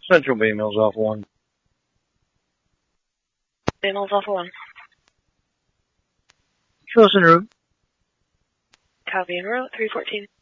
Central Bay Mills off 1. Bay Mills Alpha 1. Show us en route. Copy en route, 314.